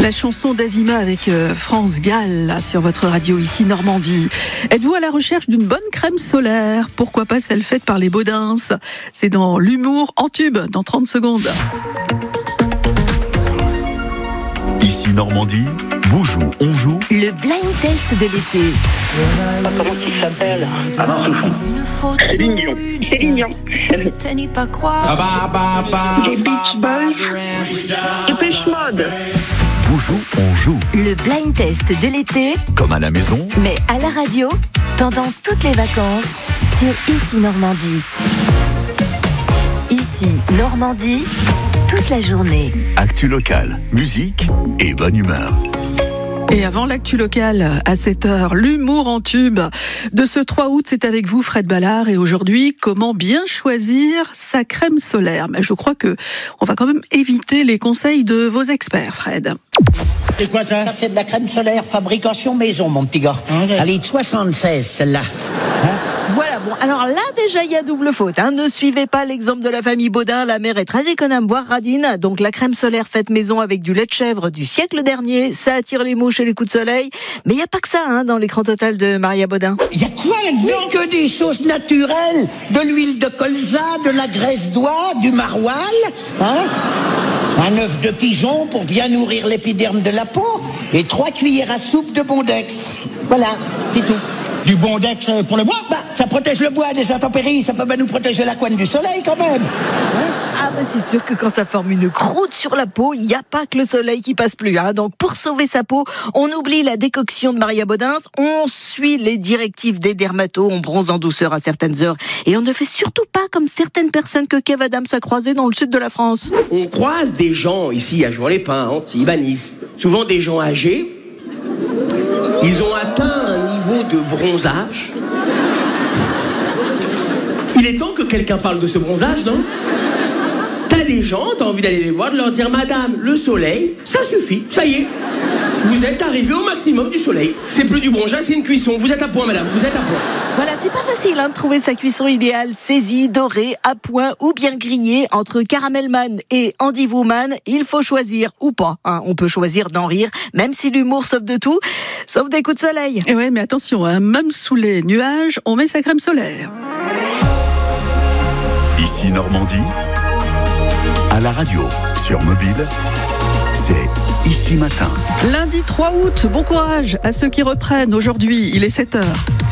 La chanson d'Azima avec France Gall là, sur votre radio ici Normandie. Êtes-vous à la recherche d'une bonne crème solaire? Pourquoi pas celle faite par les Baudins? C'est dans l'humour en tube, dans 30 secondes. Ici Normandie, Boujou, on joue. Le blind test de l'été. Comment il s'appelle? Alain Souchon. Céline Dion. C'était n'y pas croire. Les Beach Boys. Dépêche Mode. Boujou, on joue. Le blind test de l'été, Comme à la maison, mais à la radio, pendant toutes les vacances, sur Ici Normandie. Ici Normandie, toute la journée. actu locale, musique et bonne humeur. Et avant l'actu locale, à 7h, l'humour en tube de ce 3 août, c'est avec vous Fred Ballard. Et aujourd'hui, comment bien choisir sa crème solaire? Mais je crois que on va quand même éviter les conseils de vos experts, Fred. C'est quoi ça? Ça, c'est de la crème solaire fabrication maison, mon petit gars. Okay. Elle est de 76, celle-là. Voilà, bon, alors là, déjà, il y a double faute. Ne suivez pas l'exemple de la famille Baudin. La mère est très économe, voire radine. Donc, la crème solaire faite maison avec du lait de chèvre du siècle dernier, ça attire les mouches et les coups de soleil. Mais il n'y a pas que ça, dans l'écran total de Maria Baudin. Il y a quoi là-dedans? Que des choses naturelles. De l'huile de colza, de la graisse d'oie, du maroilles, un œuf de pigeon pour bien nourrir l'épiderme de la peau et 3 cuillères à soupe de Bondex. Voilà, c'est tout. Du Bondex pour le bois? Ça protège le bois des intempéries, ça peut bien nous protéger la couenne du soleil quand même. C'est sûr que quand ça forme une croûte sur la peau, il n'y a pas que le soleil qui passe plus. Donc pour sauver sa peau, on oublie la décoction de Maria Baudin, on suit les directives des dermatos, on bronze en douceur à certaines heures et on ne fait surtout pas comme certaines personnes que Kev Adams a croisées dans le sud de la France. On croise des gens ici à Jouan-les-Pins, Antibes, à Nice, souvent des gens âgés. Ils ont atteint un niveau de bronzage. Il est temps que quelqu'un parle de ce bronzage, non? T'as des gens, t'as envie d'aller les voir, de leur dire: Madame, le soleil, ça suffit, ça y est. Vous êtes arrivé au maximum du soleil. C'est plus du bronzage, c'est une cuisson. Vous êtes à point, madame, vous êtes à point. Voilà, c'est pas facile de trouver sa cuisson idéale. Saisie, dorée, à point ou bien grillée. Entre Caramelman et Andy Woman, il faut choisir ou pas. On peut choisir d'en rire, même si l'humour sauve de tout, sauf des coups de soleil. Et ouais, mais attention, même sous les nuages, on met sa crème solaire. Ici Normandie, à la radio, sur mobile, c'est Ici Matin. Lundi 3 août, bon courage à ceux qui reprennent. Aujourd'hui, il est 7h.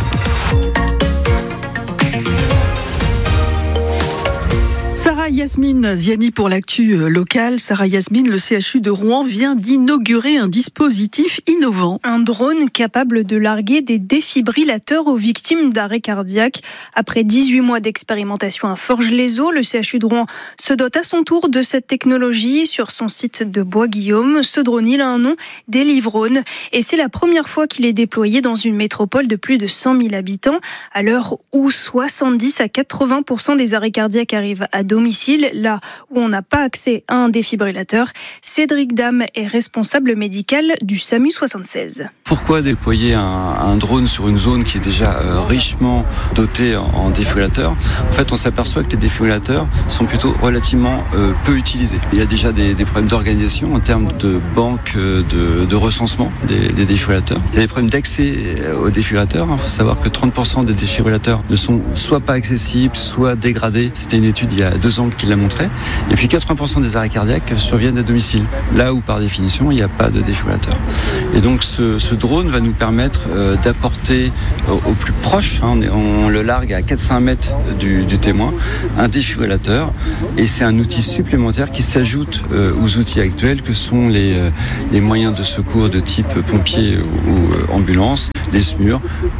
Sarah Yasmine Ziani pour l'actu locale. Sarah Yasmine, le CHU de Rouen vient d'inaugurer un dispositif innovant. Un drone capable de larguer des défibrillateurs aux victimes d'arrêt cardiaque. Après 18 mois d'expérimentation à Forges-les-Eaux, le CHU de Rouen se dote à son tour de cette technologie. Sur son site de Bois-Guillaume, ce drone, il a un nom, Delivrone. Et c'est la première fois qu'il est déployé dans une métropole de plus de 100 000 habitants. À l'heure où 70 à 80% des arrêts cardiaques arrivent à domicile, là où on n'a pas accès à un défibrillateur. Cédric Dame est responsable médical du SAMU 76. Pourquoi déployer un drone sur une zone qui est déjà richement dotée en défibrillateurs? En fait, on s'aperçoit que les défibrillateurs sont plutôt relativement peu utilisés. Il y a déjà des problèmes d'organisation en termes de banque de recensement des défibrillateurs. Il y a des problèmes d'accès aux défibrillateurs. Il faut savoir que 30% des défibrillateurs ne sont soit pas accessibles, soit dégradés. C'était une étude il y a 2 ans qui l'a montré. Et puis 80% des arrêts cardiaques surviennent à domicile, là où par définition il n'y a pas de défibrillateur. Et donc ce drone va nous permettre d'apporter au plus proche, on le largue à 400 mètres du témoin, un défibrillateur. Et c'est un outil supplémentaire qui s'ajoute aux outils actuels que sont les moyens de secours de type pompier ou ambulance, les SMUR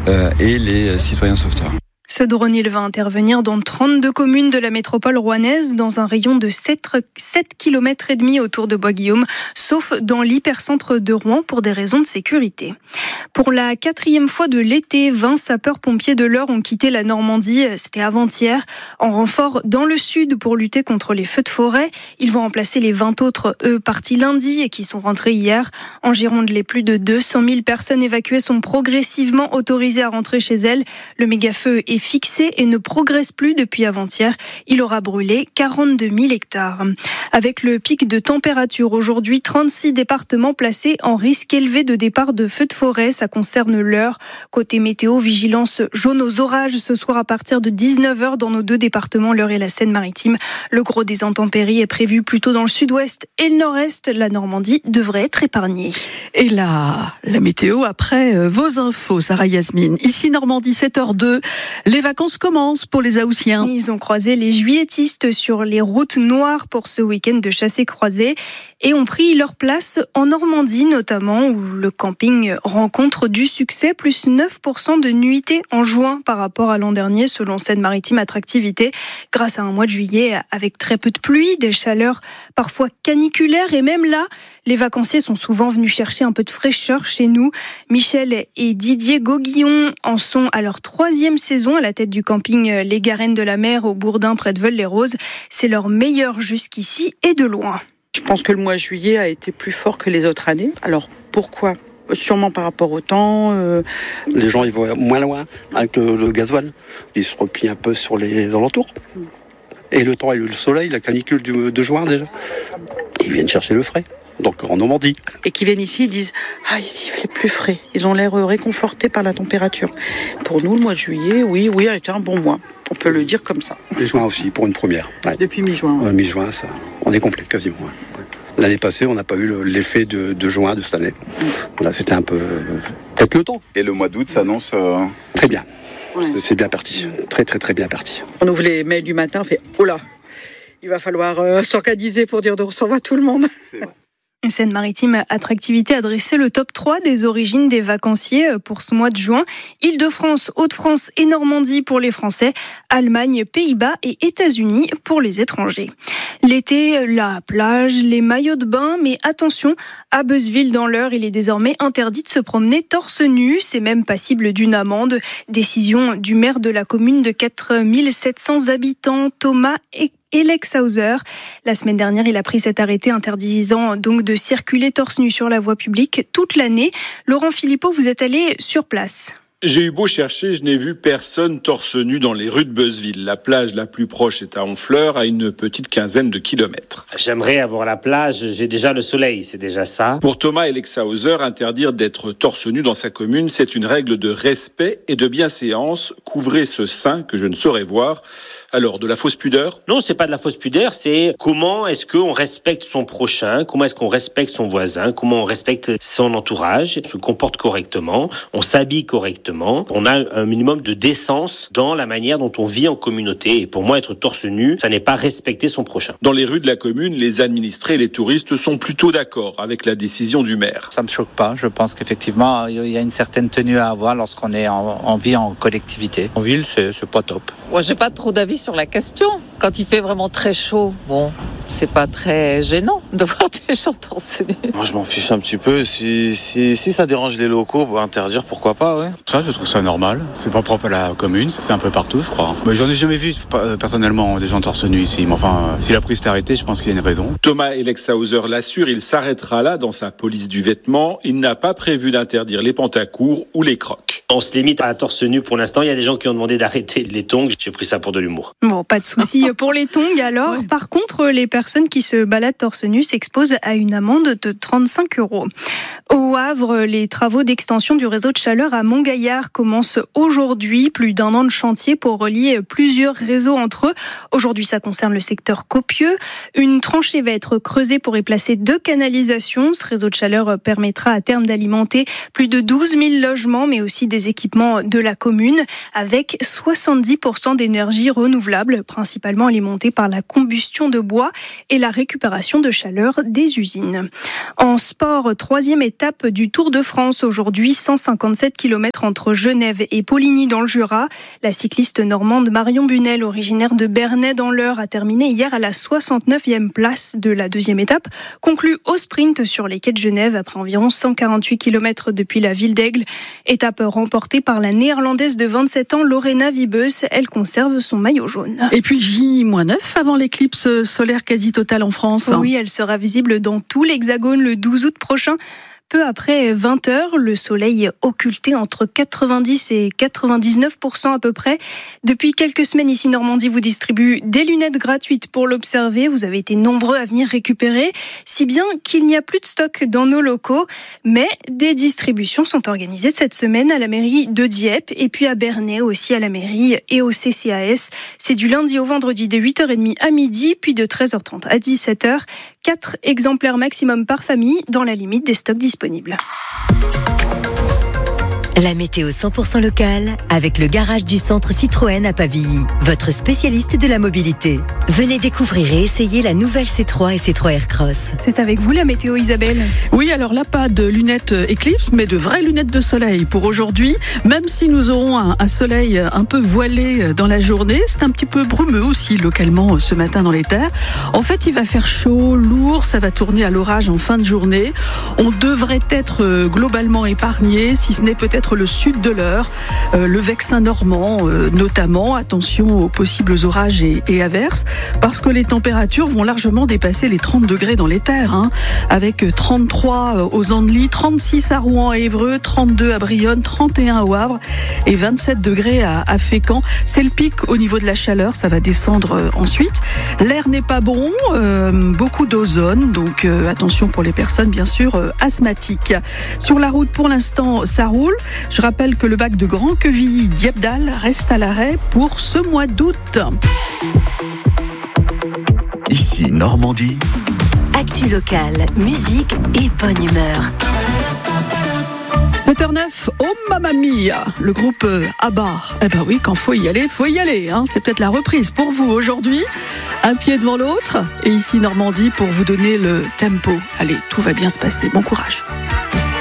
et les citoyens sauveteurs. Ce drone, il va intervenir dans 32 communes de la métropole rouennaise dans un rayon de 7,5 km autour de Bois-Guillaume, sauf dans l'hypercentre de Rouen pour des raisons de sécurité. Pour la 4e fois de l'été, 20 sapeurs-pompiers de l'Eure ont quitté la Normandie, c'était avant-hier, en renfort dans le sud pour lutter contre les feux de forêt. Ils vont remplacer les 20 autres, eux, partis lundi et qui sont rentrés hier. En Gironde, les plus de 200 000 personnes évacuées sont progressivement autorisées à rentrer chez elles. Le méga-feu est fixé et ne progresse plus depuis avant-hier. Il aura brûlé 42 000 hectares. Avec le pic de température aujourd'hui, 36 départements placés en risque élevé de départ de feux de forêt. Ça concerne l'Eure. Côté météo, vigilance jaune aux orages ce soir à partir de 19h dans nos deux départements, l'Eure et la Seine-Maritime. Le gros des intempéries est prévu plutôt dans le sud-ouest et le nord-est. La Normandie devrait être épargnée. Et là, la météo après vos infos, Sarah Yasmine. Ici Normandie, 7h02. Les vacances commencent pour les Haussiens. Ils ont croisé les juilletistes sur les routes noires pour ce week-end de chassé-croisé et ont pris leur place en Normandie notamment, où le camping rencontre du succès, plus 9% de nuitées en juin par rapport à l'an dernier selon Seine-Maritime Attractivité, grâce à un mois de juillet avec très peu de pluie, des chaleurs parfois caniculaires, et même là, les vacanciers sont souvent venus chercher un peu de fraîcheur chez nous. Michel et Didier Gauguillon en sont à leur 3e saison à la tête du camping Les Garennes de la Mer au Bourdin près de Veules-les-Roses. C'est leur meilleur jusqu'ici et de loin. Je pense que le mois de juillet a été plus fort que les autres années. Alors pourquoi ? Sûrement par rapport au temps. Les gens ils vont moins loin avec le gasoil. Ils se replient un peu sur les alentours. Et le temps et le soleil, la canicule de juin déjà. Ils viennent chercher le frais. Donc en Normandie. Et qui viennent ici, ils disent « Ah, ici, il fait plus frais ». Ils ont l'air réconfortés par la température. Pour nous, le mois de juillet, oui, a été un bon mois. On peut le dire comme ça. Et juin aussi, pour une première. Ouais. Depuis mi-juin. Ouais. Mi-juin, ça, on est complet, quasiment. Ouais. L'année passée, on n'a pas eu l'effet de juin de cette année. Voilà, c'était un peu... peut-être le temps. Et le mois d'août s'annonce... Très bien. Ouais. C'est bien parti. Très, très, très bien parti. On ouvre les mails du matin, on fait « Oh là, il va falloir s'organiser pour dire de recevoir tout le monde ». C'est vrai. Seine-Maritime Attractivité a dressé le top 3 des origines des vacanciers pour ce mois de juin. Île-de-France, Hauts-de-France et Normandie pour les Français, Allemagne, Pays-Bas et États-Unis pour les étrangers. L'été, la plage, les maillots de bain, mais attention, à Beuzeville dans l'Eure, il est désormais interdit de se promener torse nu. C'est même passible d'une amende. Décision du maire de la commune de 4700 habitants, Thomas Elexhauser. La semaine dernière, il a pris cet arrêté interdisant donc de circuler torse nu sur la voie publique toute l'année. Laurent Philippot, vous êtes allé sur place. J'ai eu beau chercher, je n'ai vu personne torse nu dans les rues de Beuzeville. La plage la plus proche est à Honfleur, à une petite quinzaine de kilomètres. J'aimerais avoir la plage, j'ai déjà le soleil, c'est déjà ça. Pour Thomas Elexhauser, interdire d'être torse nu dans sa commune, c'est une règle de respect et de bienséance. Couvrez ce sein que je ne saurais voir. Alors, de la fausse pudeur ? Non, c'est pas de la fausse pudeur, c'est comment est-ce qu'on respecte son prochain, comment est-ce qu'on respecte son voisin, comment on respecte son entourage, on se comporte correctement, on s'habille correctement, on a un minimum de décence dans la manière dont on vit en communauté. Et pour moi, être torse nu, ça n'est pas respecter son prochain. Dans les rues de la commune, les administrés et les touristes sont plutôt d'accord avec la décision du maire. Ça me choque pas, je pense qu'effectivement, il y a une certaine tenue à avoir lorsqu'on est en vie en collectivité. En ville, c'est pas top. Moi, j'ai pas trop d'avis sur la question. Quand il fait vraiment très chaud, bon, c'est pas très gênant de voir des gens torse nu. Moi, je m'en fiche un petit peu. Si ça dérange les locaux, pour interdire, pourquoi pas, ouais. Ça, je trouve ça normal. C'est pas propre à la commune, c'est un peu partout, je crois. Mais j'en ai jamais vu, personnellement, des gens torse nu ici. Mais enfin, s'il a pris cet arrêté, je pense qu'il y a une raison. Thomas Elexhauser l'assure, il s'arrêtera là dans sa police du vêtement. Il n'a pas prévu d'interdire les pantacourts ou les crocs. On se limite à un torse nu pour l'instant. Il y a des gens qui ont demandé d'arrêter les tongs. J'ai pris ça pour de l'humour. Bon, pas de souci pour les tongs alors. Ouais. Par contre, les personnes qui se baladent torse nu s'exposent à une amende de 35 €. Au Havre, les travaux d'extension du réseau de chaleur à Montgaillard commencent aujourd'hui. Plus d'1 an de chantier pour relier plusieurs réseaux entre eux. Aujourd'hui, ça concerne le secteur Copieux. Une tranchée va être creusée pour y placer 2 canalisations. Ce réseau de chaleur permettra à terme d'alimenter plus de 12 000 logements, mais aussi des équipements de la commune, avec 70% d'énergie renouvelable, principalement alimentée par la combustion de bois et la récupération de chaleur des usines. En sport, 3e étape du Tour de France aujourd'hui, 157 km entre Genève et Poligny dans le Jura. La cycliste normande Marion Bunel, originaire de Bernay dans l'Eure, a terminé hier à la 69e place de la 2e étape, conclue au sprint sur les quais de Genève après environ 148 km depuis la ville d'Aigle. Étape remportée par la néerlandaise de 27 ans, Lorena Wiebes. Elle conserve son maillot jaune. Et puis J-9 avant l'éclipse solaire quasi totale en France. Oui, elle sera visible dans tout l'Hexagone le 12 août prochain. peu après 20h, le soleil occulté entre 90 et 99% à peu près. Depuis quelques semaines, ici Normandie vous distribue des lunettes gratuites pour l'observer. Vous avez été nombreux à venir récupérer, si bien qu'il n'y a plus de stock dans nos locaux. Mais des distributions sont organisées cette semaine à la mairie de Dieppe et puis à Bernay aussi à la mairie et au CCAS. C'est du lundi au vendredi de 8h30 à midi, puis de 13h30 à 17h. 4 exemplaires maximum par famille dans la limite des stocks disponibles. La météo 100% locale avec le garage du centre Citroën à Pavilly, votre spécialiste de la mobilité. Venez découvrir et essayer la nouvelle C3 et C3 Aircross. C'est avec vous la météo, Isabelle. Oui, alors là, pas de lunettes Eclipse, mais de vraies lunettes de soleil pour aujourd'hui. Même si nous aurons un soleil un peu voilé dans la journée, c'est un petit peu brumeux aussi localement ce matin dans les terres. En fait, il va faire chaud, lourd, ça va tourner à l'orage en fin de journée. On devrait être globalement épargné, si ce n'est peut-être le sud de l'Eure, le Vexin normand notamment. Attention aux possibles orages et averses, parce que les températures vont largement dépasser les 30 degrés dans les terres, avec 33 aux Andelys, 36 à Rouen et Évreux, 32 à Brionne, 31 au Havre et 27 degrés à Fécamp. C'est le pic au niveau de la chaleur, ça va descendre ensuite. L'air n'est pas bon, beaucoup d'ozone, donc attention pour les personnes bien sûr asthmatiques. Sur la route pour l'instant ça roule. Je rappelle que le bac de Grand-Quevilly-Dieppedalle reste à l'arrêt pour ce mois d'août. Ici Normandie. Actu locale, musique et bonne humeur. 7h09, oh mamma mia, le groupe ABBA. Eh ben oui, quand faut y aller, C'est peut-être la reprise pour vous aujourd'hui, un pied devant l'autre. Et ici Normandie pour vous donner le tempo. Allez, tout va bien se passer, bon courage.